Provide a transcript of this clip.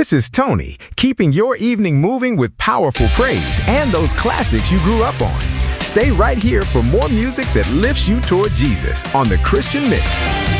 This is Tony, keeping your evening moving with powerful praise and those classics you grew up on. Stay right here for more music that lifts you toward Jesus on The Christian Mix.